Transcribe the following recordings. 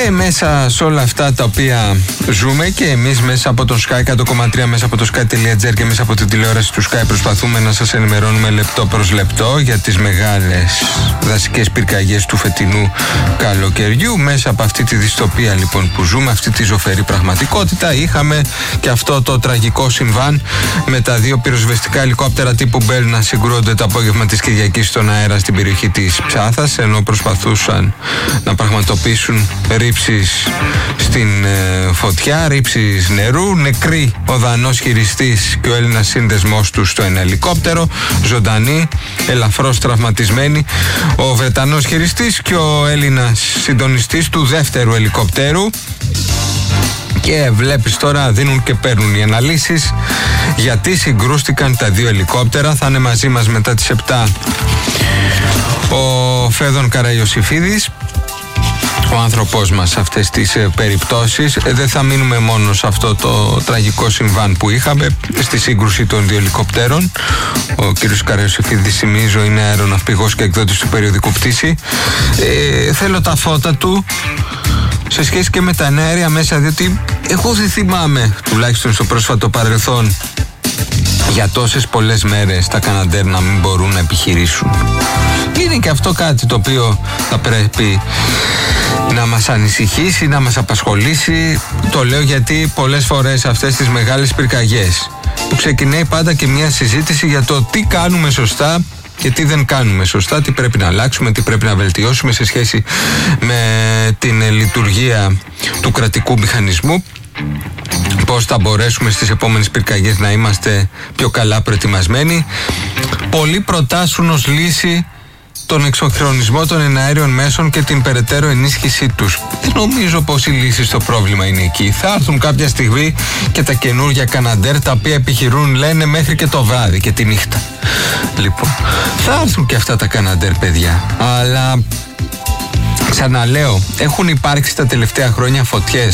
Και μέσα σε όλα αυτά τα οποία ζούμε και εμείς μέσα από τον Sky 100,3, μέσα από το sky.gr και μέσα από την τηλεόραση του Sky προσπαθούμε να σας ενημερώνουμε λεπτό προς λεπτό για τις μεγάλες δασικές πυρκαγιές του φετινού καλοκαιριού. Μέσα από αυτή τη δυστοπία λοιπόν που ζούμε, αυτή τη ζωφερή πραγματικότητα, είχαμε και αυτό το τραγικό συμβάν με τα δύο πυροσβεστικά ελικόπτερα τύπου Bell να συγκρούονται το απόγευμα της Κυριακής στον αέρα στην περιοχή της Ψάθας, ενώ προσπαθούσαν να πραγματοποιήσουν ρήψεις στην φωτιά, ρήψεις νερού. Νεκροί ο Δανός χειριστής και ο Έλληνας σύνδεσμός του στο ένα ελικόπτερο, ζωντανοί, ελαφρώς τραυματισμένοι ο Βρετανός χειριστής και ο Έλληνας συντονιστής του δεύτερου ελικόπτερου. Και βλέπεις τώρα δίνουν και παίρνουν οι αναλύσεις γιατί συγκρούστηκαν τα δύο ελικόπτερα. Θα είναι μαζί μας μετά τις 7 ο Φέδων Καραϊωσήφιδης, ο άνθρωπός μας σε αυτές τις περιπτώσεις. Δεν θα μείνουμε μόνο σε αυτό το τραγικό συμβάν που είχαμε στη σύγκρουση των δύο ελικοπτέρων. Ο κύριος Καραϊωσήφιδης, θυμίζω, είναι αεροναυπηγός και εκδότης του περιοδικού Πτήση. Θέλω τα φώτα του σε σχέση και με τα αέρια μέσα, διότι εγώ δεν θυμάμαι, τουλάχιστον στο πρόσφατο παρελθόν, για τόσες πολλές μέρες τα Καναντέρ να μην μπορούν να επιχειρήσουν. Είναι και αυτό κάτι το οποίο θα πρέπει να μας ανησυχήσει, να μας απασχολήσει. Το λέω γιατί πολλές φορές αυτές τις μεγάλες πυρκαγιές που ξεκινάει πάντα και μια συζήτηση για το τι κάνουμε σωστά και τι δεν κάνουμε σωστά, τι πρέπει να αλλάξουμε, τι πρέπει να βελτιώσουμε σε σχέση με την λειτουργία του κρατικού μηχανισμού, πώς θα μπορέσουμε στις επόμενες πυρκαγιές να είμαστε πιο καλά προετοιμασμένοι. Πολλοί προτάσουν ως λύση τον εξοχρονισμό των εναέριων μέσων και την περαιτέρω ενίσχυσή τους. Δεν νομίζω πως η λύση στο πρόβλημα είναι εκεί. Θα έρθουν κάποια στιγμή και τα καινούργια Καναντέρ, τα οποία επιχειρούν, λένε, μέχρι και το βράδυ και τη νύχτα. Λοιπόν, θα έρθουν και αυτά τα Καναντέρ, παιδιά. Αλλά ξαναλέω, έχουν υπάρξει τα τελευταία χρόνια φωτιές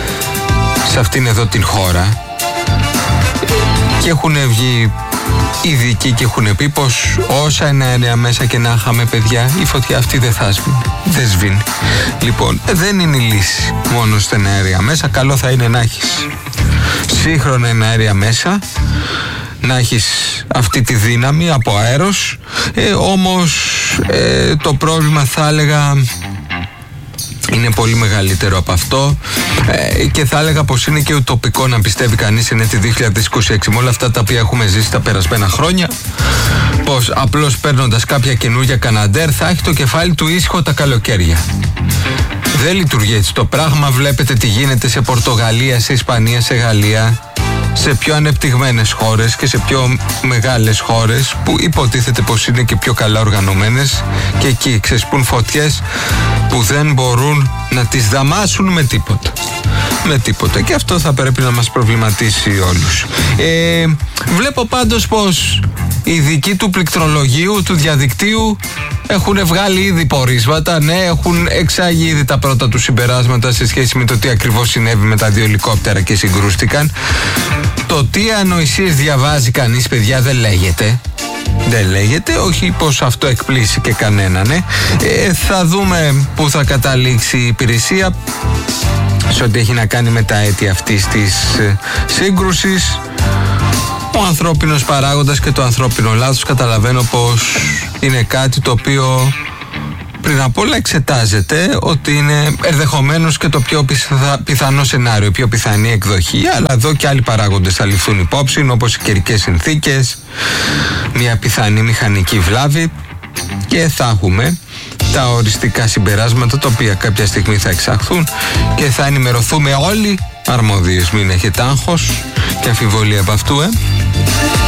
σε αυτήν εδώ την χώρα και έχουν βγει ειδικοί και έχουν πει πως όσα εναέρια μέσα και να είχαμε, παιδιά, η φωτιά αυτή δεν θα σβήνει. Δεν σβήνει. Λοιπόν, δεν είναι η λύση μόνο στα εναέρια μέσα. Καλό θα είναι να έχεις σύγχρονα εναέρια μέσα, να έχεις αυτή τη δύναμη από αέρος. Όμως το πρόβλημα, θα έλεγα, είναι πολύ μεγαλύτερο από αυτό και θα έλεγα πως είναι και ουτοπικό να πιστεύει κανείς είναι τη 2026 με όλα αυτά τα οποία έχουμε ζήσει τα περασμένα χρόνια, πως απλώς παίρνοντας κάποια καινούργια Καναντέρ θα έχει το κεφάλι του ήσυχο τα καλοκαίρια. Δεν λειτουργεί έτσι το πράγμα. Βλέπετε τι γίνεται σε Πορτογαλία, σε Ισπανία, σε Γαλλία, σε πιο ανεπτυγμένες χώρες και σε πιο μεγάλες χώρες που υποτίθεται πως είναι και πιο καλά οργανωμένες, και εκεί ξεσπούν φωτιές που δεν μπορούν να τις δαμάσουν με τίποτα. Με τίποτα. Και αυτό θα πρέπει να μας προβληματίσει όλους. Βλέπω πάντως πως οι ειδικοί του πληκτρολογίου, του διαδικτύου, έχουν βγάλει ήδη πορίσματα, ναι, έχουν εξάγει ήδη τα πρώτα του συμπεράσματα σε σχέση με το τι ακριβώς συνέβη με τα δύο ελικόπτερα και συγκρούστηκαν. Το τι ανοησίες διαβάζει κανείς, παιδιά, δεν λέγεται. Δεν λέγεται, όχι πως αυτό εκπλήσει και κανέναν, ναι. Θα δούμε πού θα καταλήξει η υπηρεσία σε ό,τι έχει να κάνει με τα αίτια αυτής της σύγκρουσης. Ο ανθρώπινος παράγοντας και το ανθρώπινο λάθος καταλαβαίνω πως είναι κάτι το οποίο πριν απ' όλα εξετάζεται, ότι είναι ενδεχομένως και το πιο πιθανό σενάριο, η πιο πιθανή εκδοχή, αλλά εδώ και άλλοι παράγοντες θα ληφθούν υπόψη, όπως οι καιρικές συνθήκες, μια πιθανή μηχανική βλάβη, και θα έχουμε τα οριστικά συμπεράσματα τα οποία κάποια στιγμή θα εξαχθούν και θα ενημερωθούμε όλοι αρμοδίως. Μην έχετε άγχος και αμφιβολία από αυτού,